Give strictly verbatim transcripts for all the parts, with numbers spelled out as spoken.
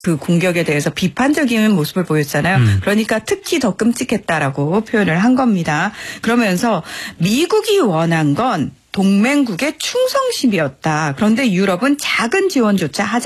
그 공격에 대해서 비판적인 모습을 보였잖아요. 음. 그러니까 특히 더 끔찍했다라고 표현을 한 겁니다. 그러면서 미국이 원한 건 동맹국의 충성심이었다. 그런데 유럽은 작은 지원조차 하지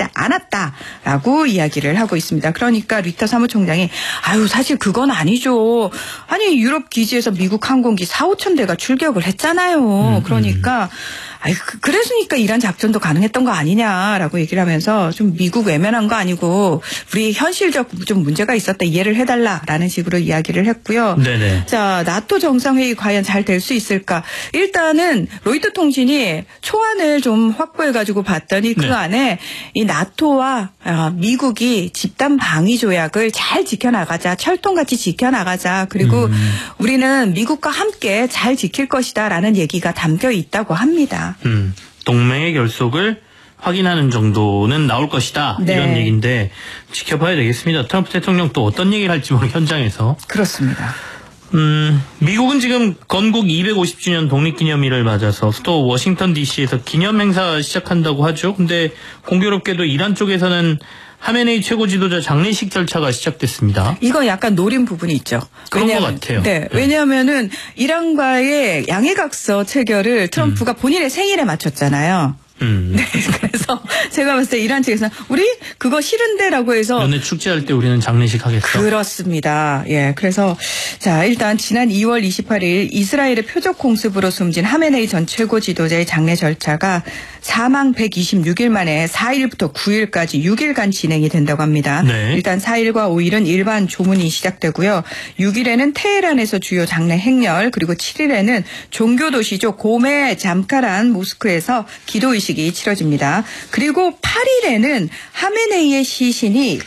않았다라고 이야기를 하고 있습니다. 그러니까 리터 사무총장이 아유 사실 그건 아니죠. 아니 유럽 기지에서 미국 항공기 사오천 대가 출격을 했잖아요. 그러니까 아이 그랬으니까 이란 작전도 가능했던 거 아니냐라고 얘기를 하면서 좀 미국 외면한 거 아니고 우리 현실적 좀 문제가 있었다 이해를 해달라라는 식으로 이야기를 했고요. 네네. 자 나토 정상회의 과연 잘 될 수 있을까? 일단은 로이터 통신이 초안을 좀 확보해가지고 봤더니 그 네. 안에 이 나토와 미국이 집단 방위 조약을 잘 지켜나가자, 철통같이 지켜나가자. 그리고 음. 우리는 미국과 함께 잘 지킬 것이다라는 얘기가 담겨 있다고 합니다. 음, 동맹의 결속을 확인하는 정도는 나올 것이다. 네. 이런 얘기인데 지켜봐야 되겠습니다. 트럼프 대통령 또 어떤 얘기를 할지 모르 현장에서. 그렇습니다. 음, 미국은 지금 건국 이백오십 주년 독립기념일을 맞아서 수도 워싱턴 디씨에서 기념행사 시작한다고 하죠. 근데 공교롭게도 이란 쪽에서는 하메네이 최고 지도자 장례식 절차가 시작됐습니다. 이거 약간 노린 부분이 있죠. 그런 왜냐하면, 것 같아요. 네, 네. 왜냐하면은 이란과의 양해각서 체결을 트럼프가 음. 본인의 생일에 맞췄잖아요. 음. 네, 그래서 제가 봤을 때 이란 측에서는 우리 그거 싫은데라고 해서 연애 축제할 때 우리는 장례식 하겠어. 그렇습니다. 예, 그래서 자 일단 지난 이월 이십팔일 이스라엘의 표적 공습으로 숨진 하메네이 전 최고 지도자의 장례 절차가 사망 백이십육일 만에 사일부터 구일까지 육일간 진행이 된다고 합니다. 네. 일단 사일과 오일은 일반 조문이 시작되고요. 육일에는 테헤란에서 주요 장례 행렬 그리고 칠일에는 종교 도시죠 고메 잠카란 모스크에서 기도의식 이 치러집니다. 그리고 팔일에는 하메네이의 시신이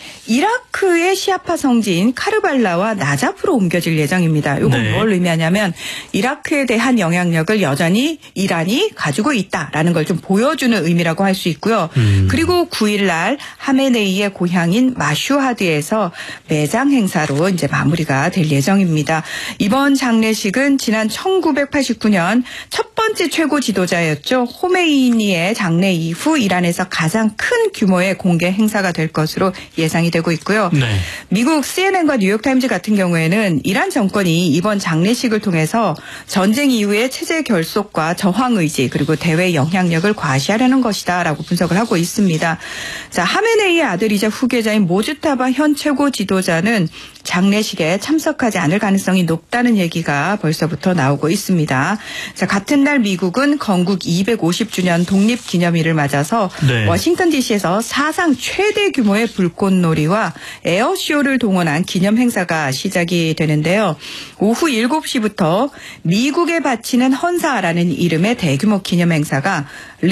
이라크의 시아파 성지인 카르발라와 나자프로 옮겨질 예정입니다. 이건 네. 뭘 의미하냐면 이라크에 대한 영향력을 여전히 이란이 가지고 있다라는 걸 좀 보여주는 의미라고 할 수 있고요. 음. 그리고 구일날 하메네이의 고향인 마슈하드에서 매장 행사로 이제 마무리가 될 예정입니다. 이번 장례식은 지난 천구백팔십구년 첫 번째 최고 지도자였죠. 호메이니의 장례 이후 이란에서 가장 큰 규모의 공개 행사가 될 것으로 예상이 되고 있고요. 네. 미국 씨엔엔과 뉴욕타임즈 같은 경우에는 이란 정권이 이번 장례식을 통해서 전쟁 이후의 체제 결속과 저항 의지 그리고 대외 영향력을 과시하려는 것이다라고 분석을 하고 있습니다. 자, 하메네이의 아들이자 후계자인 모주타바 현 최고 지도자는 장례식에 참석하지 않을 가능성이 높다는 얘기가 벌써부터 나오고 있습니다. 자, 같은 날 미국은 건국 이백오십 주년 독립기념일을 맞아서 네. 워싱턴 디씨에서 사상 최대 규모의 불꽃놀이와 에어쇼를 동원한 기념 행사가 시작이 되는데요. 오후 일곱 시부터 미국에 바치는 헌사라는 이름의 대규모 기념 행사가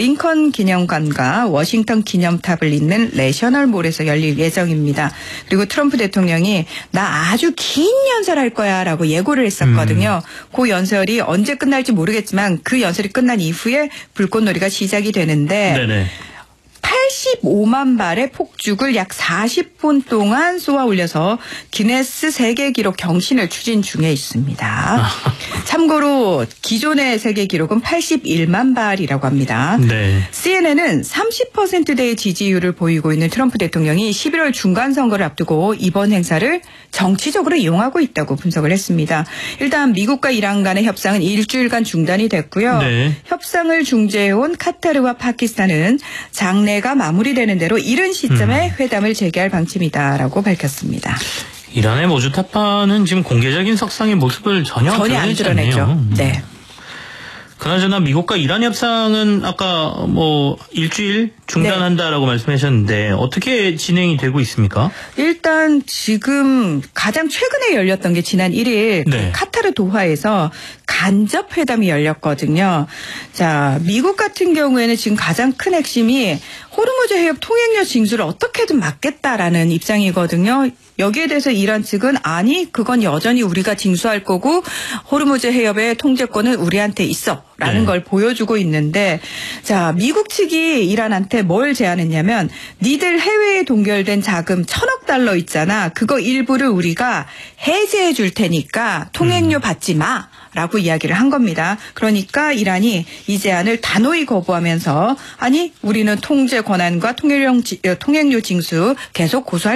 링컨 기념관과 워싱턴 기념탑을 잇는 내셔널몰에서 열릴 예정입니다. 그리고 트럼프 대통령이 나 아주 긴 연설할 거야 라고 예고를 했었거든요. 음. 그 연설이 언제 끝날지 모르겠지만 그 연설이 끝난 이후에 불꽃놀이가 시작이 되는데 네네. 팔십오만 발의 폭죽을 약 사십 분 동안 쏘아 올려서 기네스 세계 기록 경신을 추진 중에 있습니다. 참고로 기존의 세계 기록은 팔십일만 발이라고 합니다. 네. 씨엔엔은 삼십 퍼센트대의 지지율을 보이고 있는 트럼프 대통령이 십일월 중간 선거를 앞두고 이번 행사를 정치적으로 이용하고 있다고 분석을 했습니다. 일단 미국과 이란 간의 협상은 일주일간 중단이 됐고요. 네. 협상을 중재해온 카타르와 파키스탄은 장례가 마무리되는 대로 이른 시점에 음. 회담을 재개할 방침이다라고 밝혔습니다. 이란의 모주타파는 지금 공개적인 석상의 모습을 전혀, 전혀 안 드러내죠. 네. 그나저나 미국과 이란 협상은 아까 뭐 일주일 중단한다라고 네. 말씀하셨는데 어떻게 진행이 되고 있습니까? 일단 지금 가장 최근에 열렸던 게 지난 일일 네. 카타르 도하에서 간접 회담이 열렸거든요. 자, 미국 같은 경우에는 지금 가장 큰 핵심이 호르무즈 해협 통행료 징수를 어떻게든 막겠다라는 입장이거든요. 여기에 대해서 이란 측은 아니 그건 여전히 우리가 징수할 거고 호르무즈 해협의 통제권은 우리한테 있어 라는 네. 걸 보여주고 있는데 자 미국 측이 이란한테 뭘 제안했냐면 니들 해외에 동결된 자금 천억 달러 있잖아. 그거 일부를 우리가 해제해 줄 테니까 통행료 받지 마. 라고 이야기를 한 겁니다. 그러니까 이란이 이 제안을 단호히 거부하면서 아니 우리는 통제 권한과 통행료 징수 계속 고수할